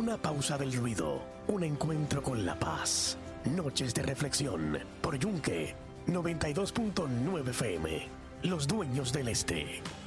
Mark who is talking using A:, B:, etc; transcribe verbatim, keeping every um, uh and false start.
A: Una pausa del ruido, un encuentro con la paz. Noches de reflexión por Yunque noventa y dos punto nueve F M. Los dueños del este.